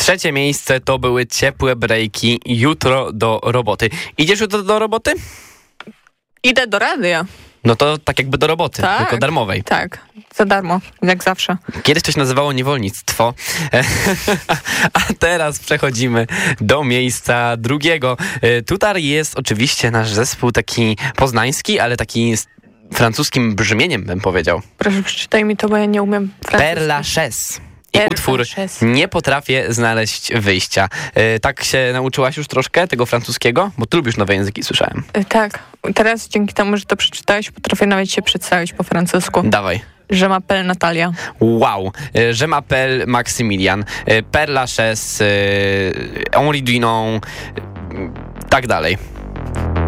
Trzecie miejsce to były ciepłe breaki. Jutro do roboty. Idziesz jutro do roboty? Idę do radia. No to tak jakby do roboty, Tak, tylko darmowej. Tak, za darmo, jak zawsze. Kiedyś to się nazywało niewolnictwo. A teraz przechodzimy do miejsca drugiego. Tutaj jest oczywiście nasz zespół taki poznański, ale taki z francuskim brzmieniem, bym powiedział. Proszę, przeczytaj mi to, bo ja nie umiem francuski. Père Lachaise. I Père utwór Lachaise. Nie potrafię znaleźć wyjścia. Tak się nauczyłaś już troszkę tego francuskiego? Bo ty lubisz nowe języki, słyszałem. Tak, teraz dzięki temu, że to przeczytałeś, potrafię nawet się przedstawić po francusku. Dawaj. Je m'appelle Natalia. Wow. Je m'appelle Maximilian. Père Lachaise, Henri Dunant, tak dalej.